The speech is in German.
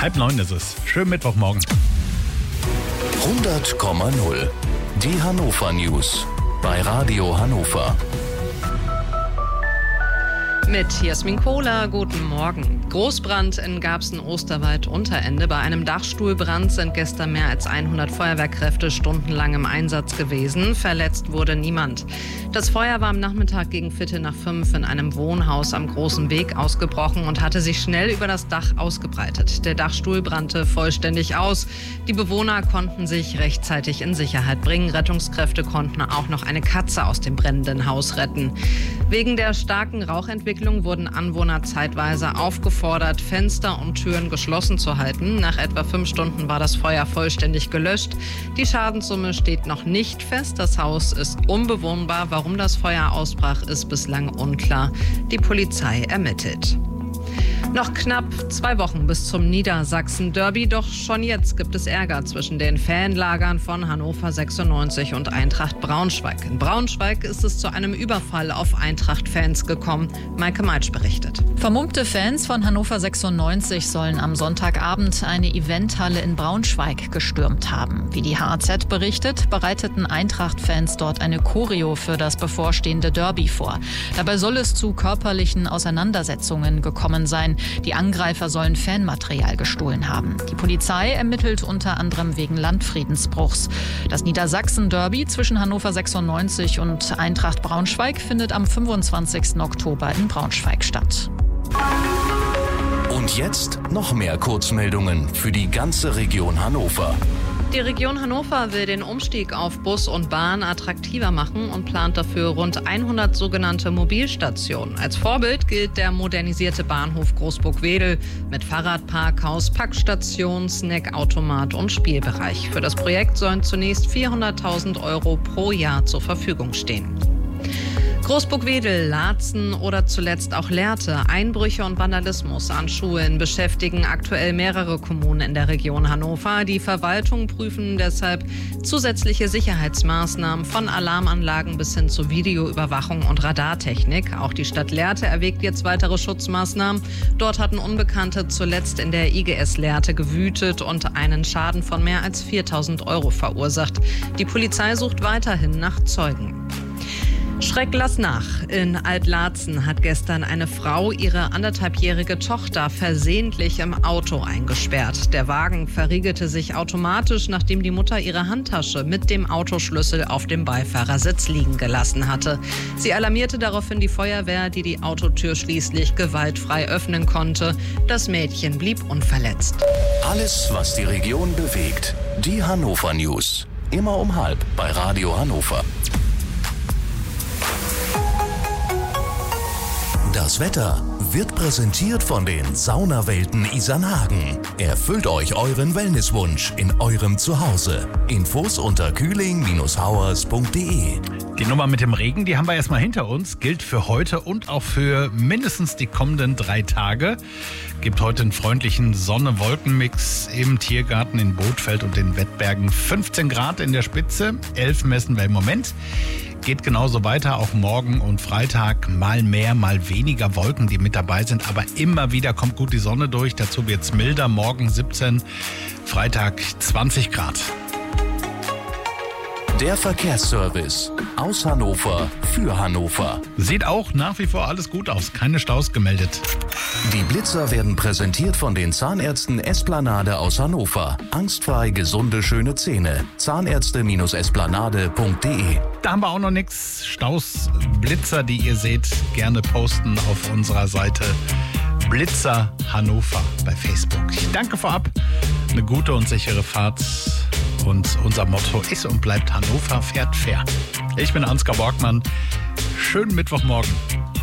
8:30 ist es. Schönen Mittwochmorgen. 100,0. Die Hannover News bei Radio Hannover. Mit Jasmin Kohler, guten Morgen. Großbrand in Garbsen-Osterwald-Unterende. Bei einem Dachstuhlbrand sind gestern mehr als 100 Feuerwehrkräfte stundenlang im Einsatz gewesen. Verletzt wurde niemand. Das Feuer war am Nachmittag gegen 4:45 in einem Wohnhaus am Großen Weg ausgebrochen und hatte sich schnell über das Dach ausgebreitet. Der Dachstuhl brannte vollständig aus. Die Bewohner konnten sich rechtzeitig in Sicherheit bringen. Rettungskräfte konnten auch noch eine Katze aus dem brennenden Haus retten. Wegen der starken Rauchentwicklung wurden Anwohner zeitweise aufgefordert, Fenster und Türen geschlossen zu halten. Nach etwa 5 Stunden war das Feuer vollständig gelöscht. Die Schadenssumme steht noch nicht fest. Das Haus ist unbewohnbar. Warum das Feuer ausbrach, ist bislang unklar. Die Polizei ermittelt. Noch knapp 2 Wochen bis zum Niedersachsen-Derby, doch schon jetzt gibt es Ärger zwischen den Fanlagern von Hannover 96 und Eintracht Braunschweig. In Braunschweig ist es zu einem Überfall auf Eintracht-Fans gekommen. Maike Meitsch berichtet. Vermummte Fans von Hannover 96 sollen am Sonntagabend eine Eventhalle in Braunschweig gestürmt haben. Wie die HAZ berichtet, bereiteten Eintracht-Fans dort eine Choreo für das bevorstehende Derby vor. Dabei soll es zu körperlichen Auseinandersetzungen gekommen sein. Die Angreifer sollen Fanmaterial gestohlen haben. Die Polizei ermittelt unter anderem wegen Landfriedensbruchs. Das Niedersachsen-Derby zwischen Hannover 96 und Eintracht Braunschweig findet am 25. Oktober in Braunschweig statt. Und jetzt noch mehr Kurzmeldungen für die ganze Region Hannover. Die Region Hannover will den Umstieg auf Bus und Bahn attraktiver machen und plant dafür rund 100 sogenannte Mobilstationen. Als Vorbild gilt der modernisierte Bahnhof Großburg-Wedel mit Fahrradparkhaus, Packstation, Snackautomat und Spielbereich. Für das Projekt sollen zunächst 400.000 € pro Jahr zur Verfügung stehen. Großburg-Wedel, Laatzen oder zuletzt auch Lehrte. Einbrüche und Vandalismus an Schulen beschäftigen aktuell mehrere Kommunen in der Region Hannover. Die Verwaltung prüfen deshalb zusätzliche Sicherheitsmaßnahmen von Alarmanlagen bis hin zu Videoüberwachung und Radartechnik. Auch die Stadt Lehrte erwägt jetzt weitere Schutzmaßnahmen. Dort hatten Unbekannte zuletzt in der IGS Lehrte gewütet und einen Schaden von mehr als 4.000 € verursacht. Die Polizei sucht weiterhin nach Zeugen. Schreck lass nach. In Altlaatzen hat gestern eine Frau ihre 1,5-jährige Tochter versehentlich im Auto eingesperrt. Der Wagen verriegelte sich automatisch, nachdem die Mutter ihre Handtasche mit dem Autoschlüssel auf dem Beifahrersitz liegen gelassen hatte. Sie alarmierte daraufhin die Feuerwehr, die die Autotür schließlich gewaltfrei öffnen konnte. Das Mädchen blieb unverletzt. Alles, was die Region bewegt. Die Hannover News. Immer um 12:30 bei Radio Hannover. Das Wetter wird präsentiert von den Saunawelten Isernhagen. Erfüllt euch euren Wellnesswunsch in eurem Zuhause. Infos unter kühling-hauers.de. Die Nummer mit dem Regen, die haben wir erstmal hinter uns. Gilt für heute und auch für mindestens die kommenden 3 Tage. Gibt heute einen freundlichen Sonne-Wolken-Mix im Tiergarten in Bothfeld und den Wettbergen. 15 Grad in der Spitze, 11 messen wir im Moment. Geht genauso weiter, auch morgen und Freitag. Mal mehr, mal weniger Wolken, die mit dabei sind. Aber immer wieder kommt gut die Sonne durch. Dazu wird es milder. Morgen 17, Freitag 20 Grad. Der Verkehrsservice aus Hannover für Hannover. Sieht auch nach wie vor alles gut aus. Keine Staus gemeldet. Die Blitzer werden präsentiert von den Zahnärzten Esplanade aus Hannover. Angstfrei gesunde, schöne Zähne. Zahnärzte-esplanade.de. Da haben wir auch noch nichts. Staus, Blitzer, die ihr seht, gerne posten auf unserer Seite Blitzer Hannover bei Facebook. Ich danke vorab. Eine gute und sichere Fahrt. Und unser Motto ist und bleibt: Hannover fährt fair. Ich bin Ansgar Borgmann. Schönen Mittwochmorgen.